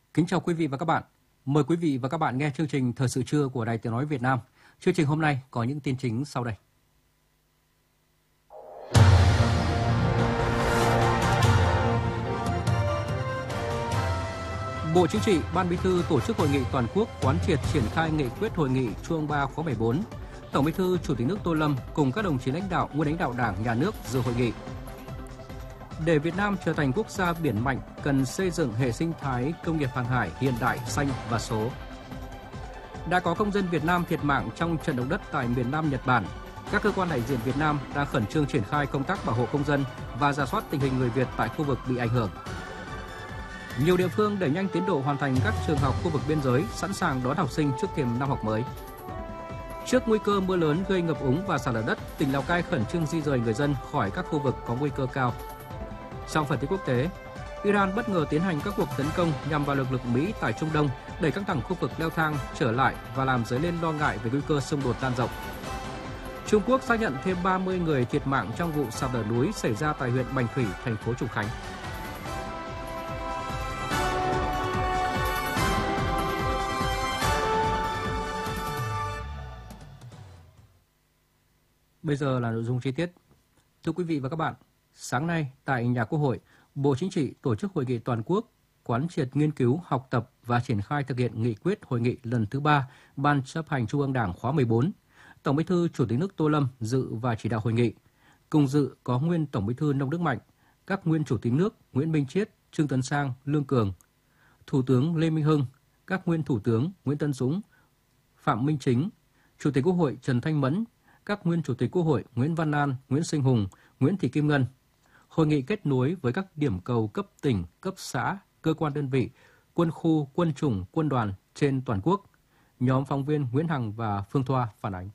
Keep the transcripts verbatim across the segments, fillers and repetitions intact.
Kính chào quý vị và các bạn. Mời quý vị và các bạn nghe chương trình Thời sự trưa của Đài Tiếng nói Việt Nam. Chương trình hôm nay có những tin chính sau đây. Bộ Chính trị, Ban Bí thư tổ chức hội nghị toàn quốc quán triệt triển khai nghị quyết hội nghị Trung ương ba khóa mười bốn. Tổng Bí thư Chủ tịch nước Tô Lâm cùng các đồng chí lãnh đạo, nguyên lãnh đạo Đảng, Nhà nước dự hội nghị. Để Việt Nam trở thành quốc gia biển mạnh, cần xây dựng hệ sinh thái công nghiệp hàng hải hiện đại, xanh và số. Đã có công dân Việt Nam thiệt mạng trong trận động đất tại miền Nam Nhật Bản. Các cơ quan đại diện Việt Nam đang khẩn trương triển khai công tác bảo hộ công dân và rà soát tình hình người Việt tại khu vực bị ảnh hưởng. Nhiều địa phương đẩy nhanh tiến độ hoàn thành các trường học khu vực biên giới, sẵn sàng đón học sinh trước thềm năm học mới. Trước nguy cơ mưa lớn gây ngập úng và sạt lở đất, tỉnh Lào Cai khẩn trương di rời người dân khỏi các khu vực có nguy cơ cao. Trong phần tin quốc tế, Iran bất ngờ tiến hành các cuộc tấn công nhằm vào lực lượng Mỹ tại Trung Đông, đẩy căng thẳng khu vực leo thang trở lại và làm dấy lên lo ngại về nguy cơ xung đột lan rộng. Trung Quốc xác nhận thêm ba mươi người thiệt mạng trong vụ sạt lở núi xảy ra tại huyện Bành Thủy, thành phố Trùng Khánh. Bây giờ là nội dung chi tiết. Thưa quý vị và các bạn, sáng nay tại nhà Quốc hội, Bộ Chính trị tổ chức hội nghị toàn quốc quán triệt nghiên cứu, học tập và triển khai thực hiện nghị quyết hội nghị lần thứ ba Ban chấp hành Trung ương Đảng khóa mười bốn. Tổng Bí thư Chủ tịch nước Tô Lâm dự và chỉ đạo hội nghị. Cùng dự có nguyên Tổng Bí thư Nông Đức Mạnh, các nguyên Chủ tịch nước Nguyễn Minh Chiết, Trương Tấn Sang, Lương Cường, Thủ tướng Lê Minh Hưng, các nguyên Thủ tướng Nguyễn Tấn Dũng, Phạm Minh Chính, Chủ tịch Quốc hội Trần Thanh Mẫn, các nguyên Chủ tịch Quốc hội Nguyễn Văn An, Nguyễn Sinh Hùng, Nguyễn Thị Kim Ngân. Hội nghị kết nối với các điểm cầu cấp tỉnh, cấp xã, cơ quan đơn vị, quân khu, quân chủng, quân đoàn trên toàn quốc. Nhóm phóng viên Nguyễn Hằng và Phương Thoa phản ánh.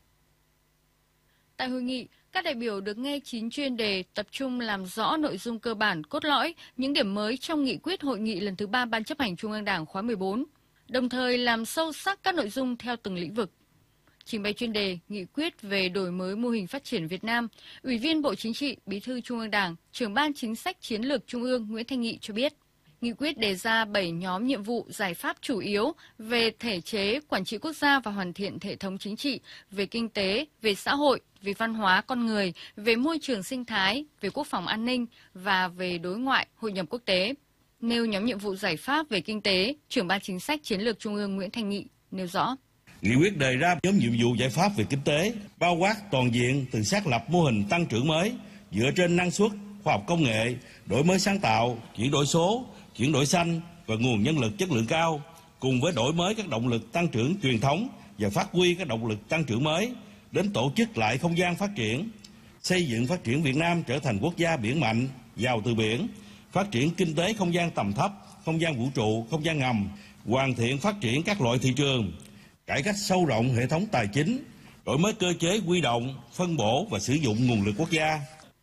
Tại hội nghị, các đại biểu được nghe chín chuyên đề tập trung làm rõ nội dung cơ bản, cốt lõi, những điểm mới trong nghị quyết hội nghị lần thứ ba Ban chấp hành Trung ương Đảng khóa mười bốn, đồng thời làm sâu sắc các nội dung theo từng lĩnh vực. Trình bày chuyên đề nghị quyết về đổi mới mô hình phát triển Việt Nam, Ủy viên Bộ Chính trị, Bí thư Trung ương Đảng, Trưởng ban Chính sách Chiến lược Trung ương Nguyễn Thanh Nghị cho biết, nghị quyết đề ra bảy nhóm nhiệm vụ giải pháp chủ yếu về thể chế, quản trị quốc gia và hoàn thiện hệ thống chính trị, về kinh tế, về xã hội, về văn hóa con người, về môi trường sinh thái, về quốc phòng an ninh và về đối ngoại, hội nhập quốc tế. Nêu nhóm nhiệm vụ giải pháp về kinh tế, Trưởng ban Chính sách Chiến lược Trung ương Nguyễn Thanh Nghị nêu rõ. Nghị quyết đề ra nhóm nhiệm vụ giải pháp về kinh tế, bao quát toàn diện từ xác lập mô hình tăng trưởng mới dựa trên năng suất, khoa học công nghệ, đổi mới sáng tạo, chuyển đổi số, chuyển đổi xanh và nguồn nhân lực chất lượng cao, cùng với đổi mới các động lực tăng trưởng truyền thống và phát huy các động lực tăng trưởng mới, đến tổ chức lại không gian phát triển, xây dựng phát triển Việt Nam trở thành quốc gia biển mạnh, giàu từ biển, phát triển kinh tế không gian tầm thấp, không gian vũ trụ, không gian ngầm, hoàn thiện phát triển các loại thị trường, cải cách sâu rộng hệ thống tài chính, đổi mới cơ chế huy động, phân bổ và sử dụng nguồn lực quốc gia.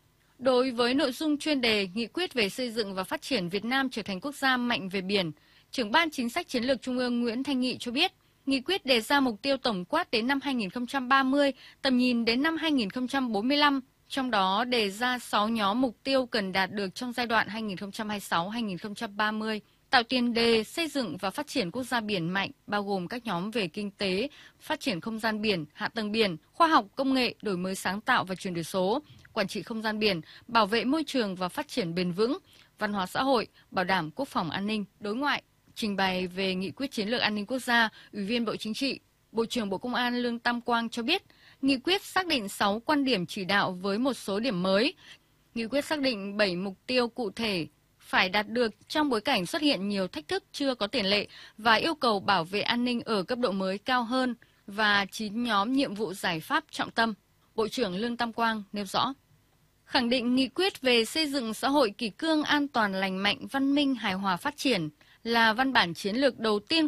Đối với nội dung chuyên đề nghị quyết về xây dựng và phát triển Việt Nam trở thành quốc gia mạnh về biển, Trưởng ban Chính sách Chiến lược Trung ương Nguyễn Thanh Nghị cho biết, nghị quyết đề ra mục tiêu tổng quát đến năm hai nghìn không trăm ba mươi, tầm nhìn đến năm hai nghìn không trăm bốn mươi lăm, trong đó đề ra sáu nhóm mục tiêu cần đạt được trong giai đoạn hai nghìn không trăm hai mươi sáu đến hai nghìn không trăm ba mươi. Tạo tiền đề xây dựng và phát triển quốc gia biển mạnh, bao gồm các nhóm về kinh tế, phát triển không gian biển, hạ tầng biển, khoa học, công nghệ, đổi mới sáng tạo và chuyển đổi số, quản trị không gian biển, bảo vệ môi trường và phát triển bền vững, văn hóa xã hội, bảo đảm quốc phòng an ninh, đối ngoại. Trình bày về nghị quyết chiến lược an ninh quốc gia, Ủy viên Bộ Chính trị, Bộ trưởng Bộ Công an Lương Tam Quang cho biết, nghị quyết xác định sáu quan điểm chỉ đạo với một số điểm mới. Nghị quyết xác định bảy mục tiêu cụ thể phải đạt được trong bối cảnh xuất hiện nhiều thách thức chưa có tiền lệ và yêu cầu bảo vệ an ninh ở cấp độ mới cao hơn và chín nhóm nhiệm vụ giải pháp trọng tâm. Bộ trưởng Lương Tam Quang nêu rõ. Khẳng định nghị quyết về xây dựng xã hội kỷ cương an toàn lành mạnh, văn minh, hài hòa phát triển là văn bản chiến lược đầu tiên